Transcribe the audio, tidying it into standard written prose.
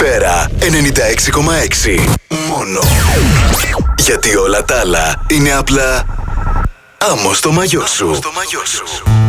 Καλησπέρα 96,6. Μόνο. Γιατί όλα τα άλλα είναι απλά άμμο στο μαγιό σου.